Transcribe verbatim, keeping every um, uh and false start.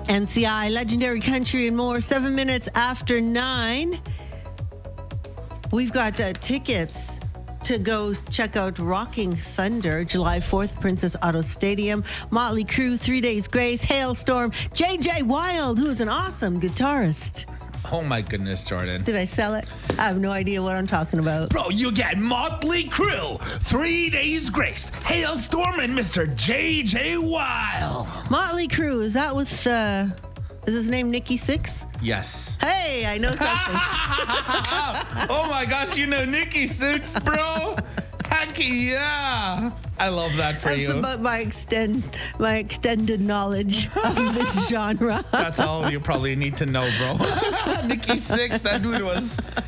N C I, Legendary Country and more. Seven minutes after nine. We've got uh, tickets to go check out Rocking Thunder, July fourth, Princess Auto Stadium. Motley Crue, Three Days Grace, Hailstorm, J J Wild, who's an awesome guitarist. Oh my goodness, Jordan. Did I sell it? I have no idea what I'm talking about. Bro, you get Motley Crue, Three Days Grace, Hailstorm, and Mister J J Wild. Motley Crue, is that with, uh, is his name Nikki Sixx? Yes. Hey, I know something. Oh my gosh, you know Nikki Sixx, bro. Heck yeah. I love that for That's you. about my extend my extended knowledge of this genre. That's all you probably need to know, bro. Nikki Sixx, that dude was